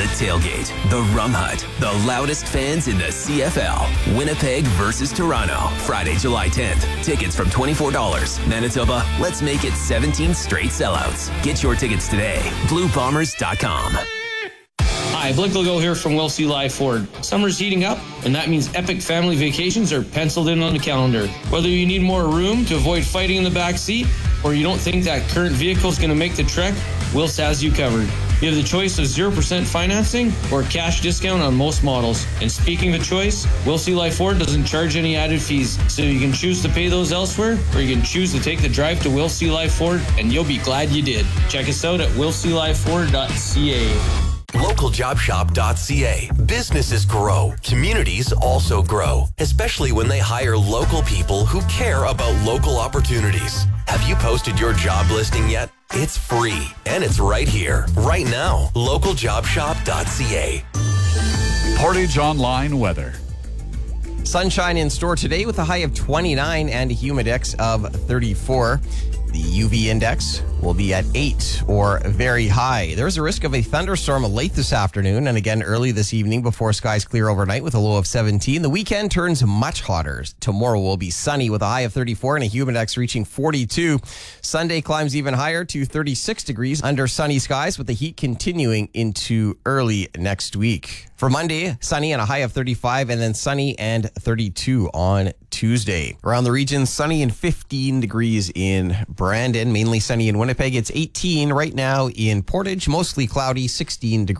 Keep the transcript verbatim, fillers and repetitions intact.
The Tailgate, the Rum Hut, the loudest fans in the C F L. Winnipeg versus Toronto, Friday, July tenth. Tickets from twenty-four dollars. Manitoba, let's make it seventeen straight sellouts. Get your tickets today. blue bombers dot com. Hi, Blake Legault here from Will C. Live Ford. Summer's heating up, and that means epic family vacations are penciled in on the calendar. Whether you need more room to avoid fighting in the back seat, or you don't think that current vehicle is going to make the trek, Wills has you covered. You have the choice of zero percent financing or cash discount on most models. And speaking of choice, Will C. Live Ford doesn't charge any added fees, so you can choose to pay those elsewhere, or you can choose to take the drive to Will C. Live Ford, and you'll be glad you did. Check us out at will c live ford dot c a. local job shop dot c a. Businesses grow. Communities also grow, especially when they hire local people who care about local opportunities. Have you posted your job listing yet? It's free, and it's right here, right now. local job shop dot c a. Portage Online weather. Sunshine in store today with a high of twenty-nine and a humidex of thirty-four. The U V index will be at eight or very high. There's a risk of a thunderstorm late this afternoon and again early this evening before skies clear overnight with a low of seventeen. The weekend turns much hotter. Tomorrow will be sunny with a high of thirty-four and a humidex reaching forty-two. Sunday climbs even higher to thirty-six degrees under sunny skies with the heat continuing into early next week. For Monday, sunny and a high of thirty-five, and then sunny and thirty-two on Tuesday. Around the region, sunny and fifteen degrees in Brandon, mainly sunny in Winnipeg. It's eighteen right now in Portage, mostly cloudy, sixteen degrees.